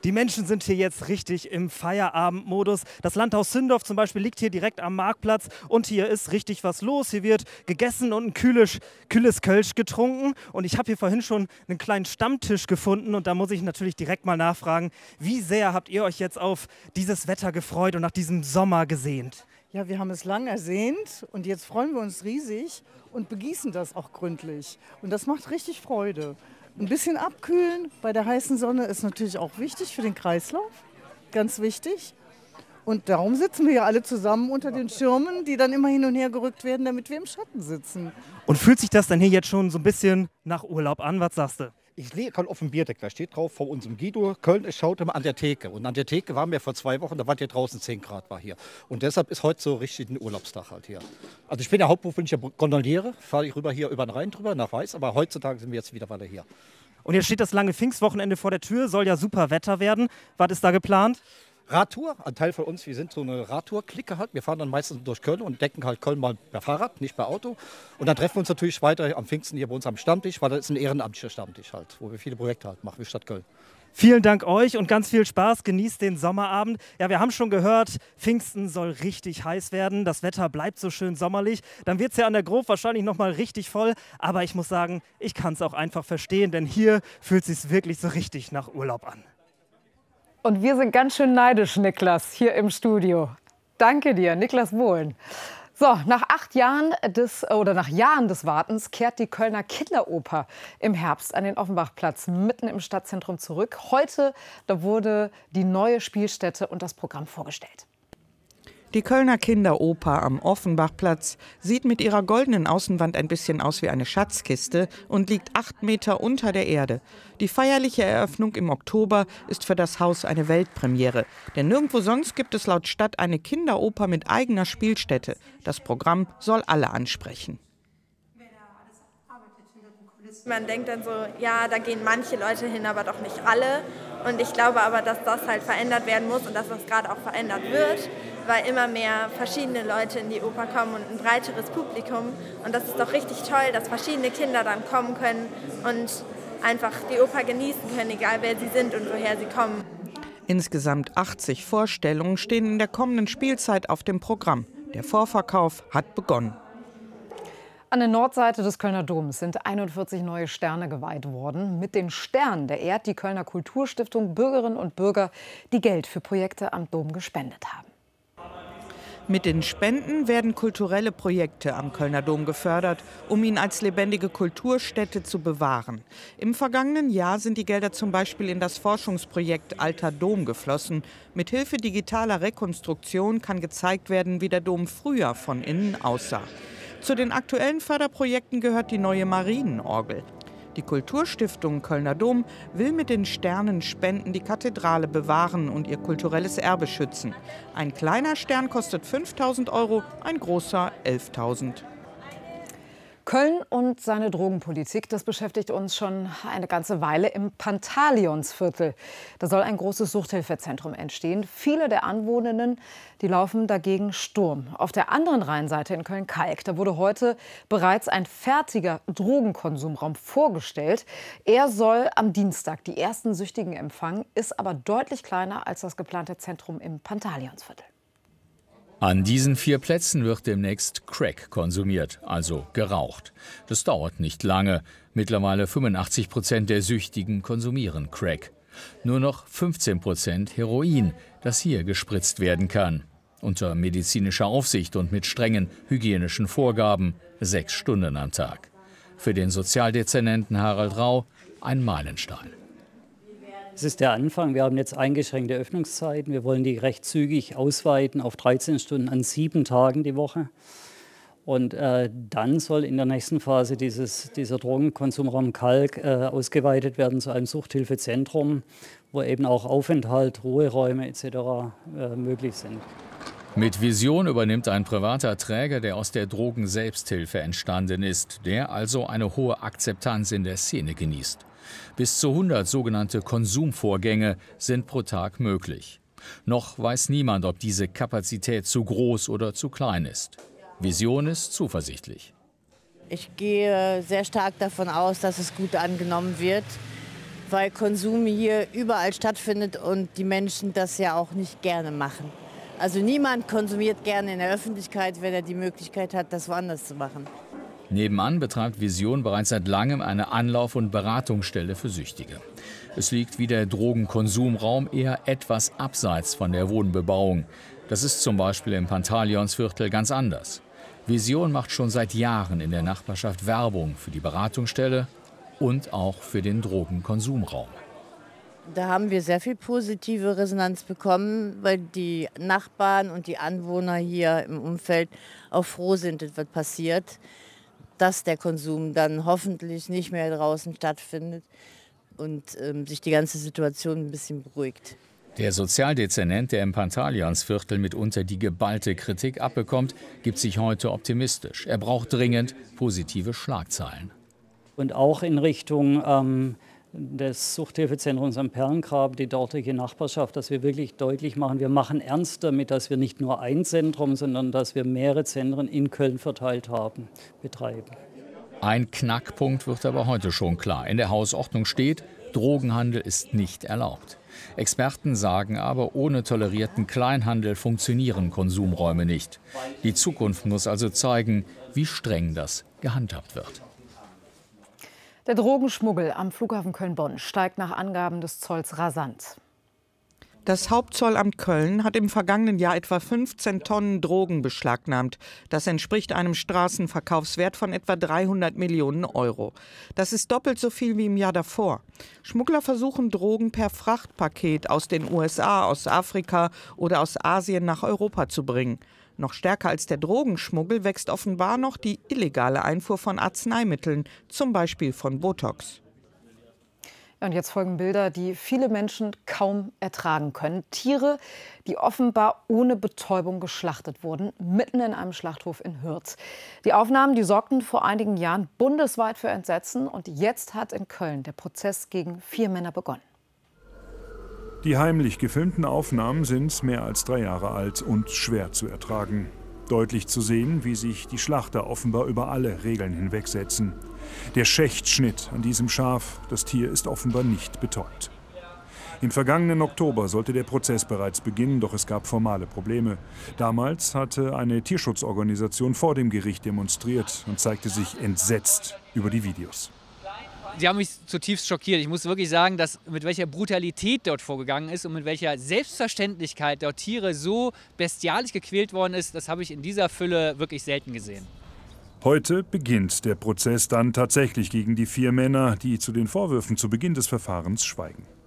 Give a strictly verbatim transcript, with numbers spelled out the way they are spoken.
Die Menschen sind hier jetzt richtig im Feierabendmodus. Das Landhaus Sindorf zum Beispiel liegt hier direkt am Marktplatz und hier ist richtig was los. Hier wird gegessen und ein kühles, kühles Kölsch getrunken. Und ich habe hier vorhin schon einen kleinen Stammtisch gefunden und da muss ich natürlich direkt mal nachfragen, wie sehr habt ihr euch jetzt auf dieses Wetter gefreut und nach diesem Sommer gesehnt? Ja, wir haben es lang ersehnt und jetzt freuen wir uns riesig und begießen das auch gründlich. Und das macht richtig Freude. Ein bisschen abkühlen bei der heißen Sonne ist natürlich auch wichtig für den Kreislauf, ganz wichtig. Und darum sitzen wir ja alle zusammen unter den Schirmen, die dann immer hin und her gerückt werden, damit wir im Schatten sitzen. Und fühlt sich das dann hier jetzt schon so ein bisschen nach Urlaub an? Was sagst du? Ich lege gerade auf dem Bierdeckel, da steht drauf, vor unserem Guido, Köln, ich schaute mal an der Theke. Und an der Theke waren wir vor zwei Wochen, da war hier draußen zehn Grad war hier. Und deshalb ist heute so richtig ein Urlaubstag halt hier. Also ich bin ja hauptberuflicher Gondoliere, fahre ich rüber hier über den Rhein drüber nach Weiß, aber heutzutage sind wir jetzt wieder weiter hier. Und jetzt steht das lange Pfingstwochenende vor der Tür, soll ja super Wetter werden. Was ist da geplant? Radtour, ein Teil von uns, wir sind so eine Radtour-Clique halt. Wir fahren dann meistens durch Köln und decken halt Köln mal per Fahrrad, nicht per Auto. Und dann treffen wir uns natürlich weiter am Pfingsten hier bei uns am Stammtisch, weil das ist ein ehrenamtlicher Stammtisch halt, wo wir viele Projekte halt machen wie Stadt Köln. Vielen Dank euch und ganz viel Spaß. Genießt den Sommerabend. Ja, wir haben schon gehört, Pfingsten soll richtig heiß werden. Das Wetter bleibt so schön sommerlich. Dann wird es ja an der Grob wahrscheinlich noch mal richtig voll. Aber ich muss sagen, ich kann es auch einfach verstehen, denn hier fühlt es sich wirklich so richtig nach Urlaub an. Und wir sind ganz schön neidisch, Niklas, hier im Studio. Danke dir, Niklas Bohlen. So, nach acht Jahren des, oder nach Jahren des Wartens kehrt die Kölner Kinderoper im Herbst an den Offenbachplatz mitten im Stadtzentrum zurück. Heute, da wurde die neue Spielstätte und das Programm vorgestellt. Die Kölner Kinderoper am Offenbachplatz sieht mit ihrer goldenen Außenwand ein bisschen aus wie eine Schatzkiste und liegt acht Meter unter der Erde. Die feierliche Eröffnung im Oktober ist für das Haus eine Weltpremiere. Denn nirgendwo sonst gibt es laut Stadt eine Kinderoper mit eigener Spielstätte. Das Programm soll alle ansprechen. Man denkt dann so, ja, da gehen manche Leute hin, aber doch nicht alle. Und ich glaube aber, dass das halt verändert werden muss und dass das gerade auch verändert wird, weil immer mehr verschiedene Leute in die Oper kommen und ein breiteres Publikum. Und das ist doch richtig toll, dass verschiedene Kinder dann kommen können und einfach die Oper genießen können, egal wer sie sind und woher sie kommen. Insgesamt achtzig Vorstellungen stehen in der kommenden Spielzeit auf dem Programm. Der Vorverkauf hat begonnen. An der Nordseite des Kölner Doms sind einundvierzig neue Sterne geweiht worden. Mit den Sternen, der ehrt die Kölner Kulturstiftung Bürgerinnen und Bürger, die Geld für Projekte am Dom gespendet haben. Mit den Spenden werden kulturelle Projekte am Kölner Dom gefördert, um ihn als lebendige Kulturstätte zu bewahren. Im vergangenen Jahr sind die Gelder zum Beispiel in das Forschungsprojekt Alter Dom geflossen. Mithilfe digitaler Rekonstruktion kann gezeigt werden, wie der Dom früher von innen aussah. Zu den aktuellen Förderprojekten gehört die neue Marienorgel. Die Kulturstiftung Kölner Dom will mit den Sternenspenden die Kathedrale bewahren und ihr kulturelles Erbe schützen. Ein kleiner Stern kostet fünftausend Euro, ein großer elftausend. Köln und seine Drogenpolitik, das beschäftigt uns schon eine ganze Weile im Pantaleonsviertel. Da soll ein großes Suchthilfezentrum entstehen. Viele der Anwohnenden, die laufen dagegen Sturm. Auf der anderen Rheinseite in Köln-Kalk, da wurde heute bereits ein fertiger Drogenkonsumraum vorgestellt. Er soll am Dienstag die ersten Süchtigen empfangen, ist aber deutlich kleiner als das geplante Zentrum im Pantaleonsviertel. An diesen vier Plätzen wird demnächst Crack konsumiert, also geraucht. Das dauert nicht lange. Mittlerweile fünfundachtzig Prozent der Süchtigen konsumieren Crack. Nur noch fünfzehn Prozent Heroin, das hier gespritzt werden kann. Unter medizinischer Aufsicht und mit strengen hygienischen Vorgaben, sechs Stunden am Tag. Für den Sozialdezernenten Harald Rau ein Meilenstein. Es ist der Anfang. Wir haben jetzt eingeschränkte Öffnungszeiten. Wir wollen die recht zügig ausweiten auf dreizehn Stunden an sieben Tagen die Woche. Und äh, dann soll in der nächsten Phase dieses, dieser Drogenkonsumraum Kalk äh, ausgeweitet werden zu einem Suchthilfezentrum, wo eben auch Aufenthalt, Ruheräume et cetera äh, möglich sind. Mit Vision übernimmt ein privater Träger, der aus der Drogen-Selbsthilfe entstanden ist, der also eine hohe Akzeptanz in der Szene genießt. Bis zu hundert sogenannte Konsumvorgänge sind pro Tag möglich. Noch weiß niemand, ob diese Kapazität zu groß oder zu klein ist. Vision ist zuversichtlich. Ich gehe sehr stark davon aus, dass es gut angenommen wird. weil Konsum hier überall stattfindet und die Menschen das ja auch nicht gerne machen. Also niemand konsumiert gerne in der Öffentlichkeit, wenn er die Möglichkeit hat, das woanders zu machen. Nebenan betreibt Vision bereits seit langem eine Anlauf- und Beratungsstelle für Süchtige. Es liegt wie der Drogenkonsumraum eher etwas abseits von der Wohnbebauung. Das ist zum Beispiel im Pantalionsviertel ganz anders. Vision macht schon seit Jahren in der Nachbarschaft Werbung für die Beratungsstelle und auch für den Drogenkonsumraum. Da haben wir sehr viel positive Resonanz bekommen, weil die Nachbarn und die Anwohner hier im Umfeld auch froh sind, dass was passiert, dass der Konsum dann hoffentlich nicht mehr draußen stattfindet und ähm, sich die ganze Situation ein bisschen beruhigt. Der Sozialdezernent, der im Pantalionsviertel mitunter die geballte Kritik abbekommt, gibt sich heute optimistisch. Er braucht dringend positive Schlagzeilen. Und auch in Richtung ähm, des Suchthilfezentrums am Perlengraben, die dortige Nachbarschaft, dass wir wirklich deutlich machen, wir machen ernst damit, dass wir nicht nur ein Zentrum, sondern dass wir mehrere Zentren in Köln verteilt haben, betreiben. Ein Knackpunkt wird aber heute schon klar. In der Hausordnung steht, Drogenhandel ist nicht erlaubt. Experten sagen aber, ohne tolerierten Kleinhandel funktionieren Konsumräume nicht. Die Zukunft muss also zeigen, wie streng das gehandhabt wird. Der Drogenschmuggel am Flughafen Köln-Bonn steigt nach Angaben des Zolls rasant. Das Hauptzollamt Köln hat im vergangenen Jahr etwa fünfzehn Tonnen Drogen beschlagnahmt. Das entspricht einem Straßenverkaufswert von etwa dreihundert Millionen Euro. Das ist doppelt so viel wie im Jahr davor. Schmuggler versuchen, Drogen per Frachtpaket aus den U S A, aus Afrika oder aus Asien nach Europa zu bringen. Noch stärker als der Drogenschmuggel wächst offenbar noch die illegale Einfuhr von Arzneimitteln, zum Beispiel von Botox. Und jetzt folgen Bilder, die viele Menschen kaum ertragen können. Tiere, die offenbar ohne Betäubung geschlachtet wurden, mitten in einem Schlachthof in Hürth. Die Aufnahmen, die sorgten vor einigen Jahren bundesweit für Entsetzen. Und jetzt hat in Köln der Prozess gegen vier Männer begonnen. Die heimlich gefilmten Aufnahmen sind mehr als drei Jahre alt und schwer zu ertragen. Deutlich zu sehen, wie sich die Schlachter offenbar über alle Regeln hinwegsetzen. Der Schächtschnitt an diesem Schaf, das Tier ist offenbar nicht betäubt. Im vergangenen Oktober sollte der Prozess bereits beginnen, doch es gab formale Probleme. Damals hatte eine Tierschutzorganisation vor dem Gericht demonstriert und zeigte sich entsetzt über die Videos. Sie haben mich zutiefst schockiert. Ich muss wirklich sagen, dass mit welcher Brutalität dort vorgegangen ist und mit welcher Selbstverständlichkeit dort Tiere so bestialisch gequält worden ist, das habe ich in dieser Fülle wirklich selten gesehen. Heute beginnt der Prozess dann tatsächlich gegen die vier Männer, die zu den Vorwürfen zu Beginn des Verfahrens schweigen.